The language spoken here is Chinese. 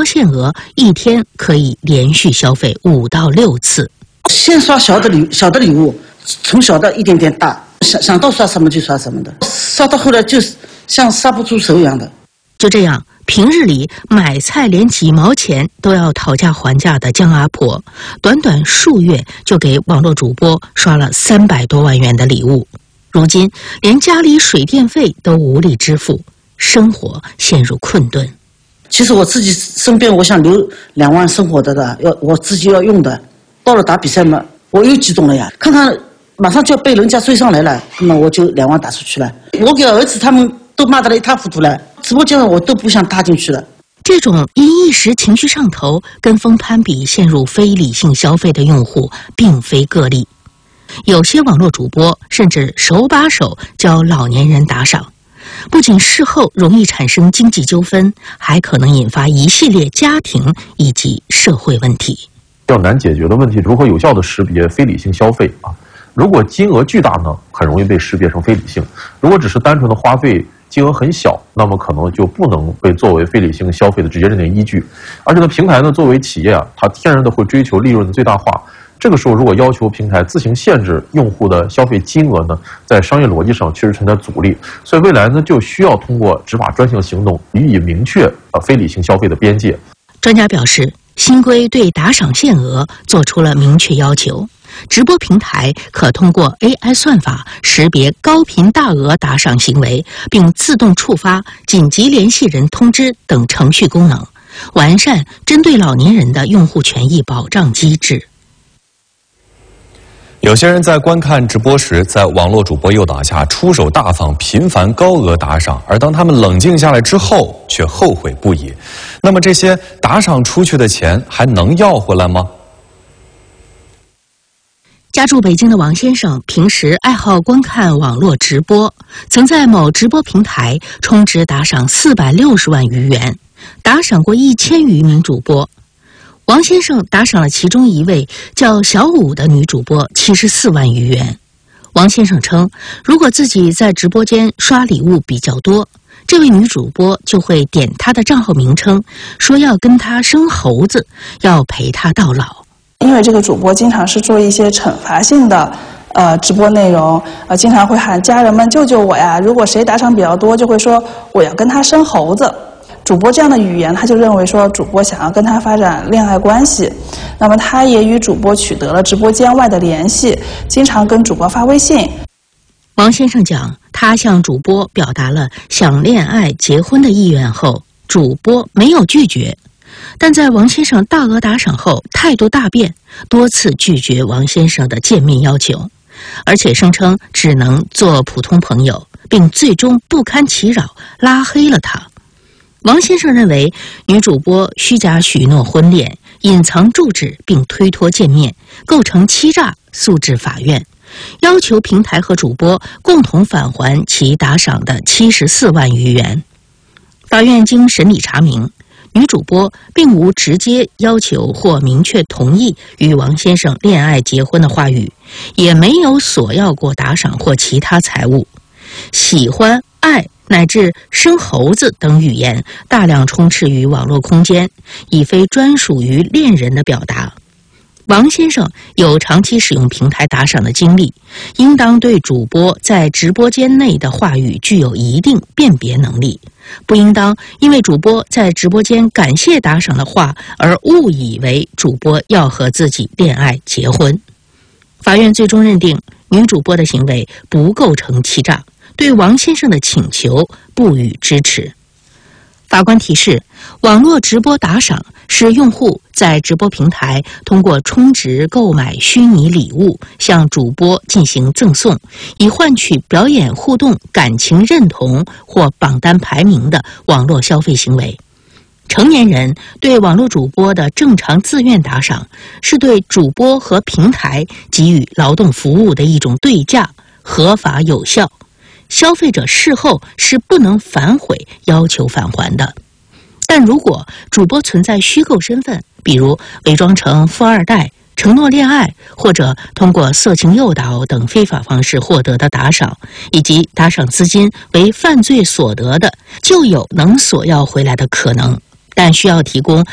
高限额，一天可以连续消费5到6次。 先刷小的礼物，从小的一点点大，想到刷什么就刷什么的，刷到后来就是像刹不住手一样的。 就这样，平日里买菜连几毛钱都要讨价还价的江阿婆，短短数月就给网络主播刷了300多万元的礼物。如今连家里水电费都无力支付，生活陷入困顿。 其实我自己身边我想留2万生活的我自己要用的。到了打比赛嘛，我又激动了呀！看看马上就要被人家追上来了，那么我就2万打出去了。我给儿子他们都骂得一塌糊涂了，直播间我都不想踏进去了。 这种因一时情绪上头跟风攀比陷入非理性消费的用户并非个例，有些网络主播甚至手把手教老年人打赏，不仅事后容易产生经济纠纷，还可能引发一系列家庭以及社会问题。 较难解决的问题，如何有效地识别非理性消费啊？如果金额巨大呢，很容易被识别成非理性；如果只是单纯的花费金额很小，那么可能就不能被作为非理性消费的直接认定依据。而且呢，平台呢作为企业啊，它天然的会追求利润的最大化。这个时候，如果要求平台自行限制用户的消费金额呢，在商业逻辑上确实存在阻力。所以未来呢，就需要通过执法专项行动予以明确非理性消费的边界。 专家表示，新规对打赏限额做出了明确要求，直播平台可通过 AI 算法识别高频大额打赏行为，并自动触发紧急联系人通知等程序功能，完善针对老年人的用户权益保障机制。 有些人在观看直播时，在网络主播诱导下出手大方，频繁高额打赏，而当他们冷静下来之后，却后悔不已。那么这些打赏出去的钱还能要回来吗？ 家住北京的王先生平时爱好观看网络直播，曾在某直播平台充值打赏460万余元，打赏过1000余名主播。王先生打赏了其中一位叫小武的女主播74万余元。王先生称，如果自己在直播间刷礼物比较多，这位女主播就会点他的账号名称，说要跟他生猴子，要陪他到老。 因为这个主播经常是做一些惩罚性的直播内容，经常会喊家人们救救我呀，如果谁打赏比较多，就会说我要跟他生猴子。主播这样的语言，他就认为说主播想要跟他发展恋爱关系，那么他也与主播取得了直播间外的联系，经常跟主播发微信。 王先生讲，他向主播表达了想恋爱结婚的意愿后，主播没有拒绝，但在王先生大额打赏后态度大变，多次拒绝王先生的见面要求，而且声称只能做普通朋友，并最终不堪其扰拉黑了他。王先生认为，女主播虚假许诺婚恋、隐藏住址并推脱见面，构成欺诈，诉至法院，要求平台和主播共同返还其打赏的74万余元。法院经审理查明，女主播并无直接要求或明确同意与王先生恋爱结婚的话语，也没有索要过打赏或其他财物。喜欢、爱乃至生猴子等语言大量充斥于网络空间，已非专属于恋人的表达。王先生有长期使用平台打赏的经历，应当对主播在直播间内的话语具有一定辨别能力，不应当因为主播在直播间感谢打赏的话而误以为主播要和自己恋爱结婚。法院最终认定女主播的行为不构成欺诈，对王先生的请求不予支持。法官提示，网络直播打赏是用户在直播平台通过充值购买虚拟礼物向主播进行赠送，以换取表演互动、感情认同或榜单排名的网络消费行为。成年人对网络主播的正常自愿打赏，是对主播和平台给予劳动服务的一种对价，合法有效。消费者事后是不能反悔要求返还的。但如果主播存在虚构身份，比如伪装成富二代、承诺恋爱，或者通过色情诱导等非法方式获得的打赏，以及打赏资金为犯罪所得的，就有能索要回来的可能，但需要提供